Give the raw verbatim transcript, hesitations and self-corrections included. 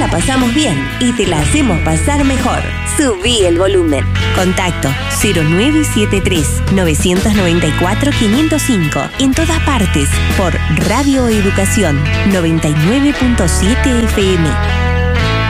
la pasamos bien y te la hacemos pasar mejor. Subí el volumen. Contacto cero nueve siete tres, nueve nueve cuatro, cinco cero cinco. En todas partes por Radio Educación noventa y nueve punto siete F M.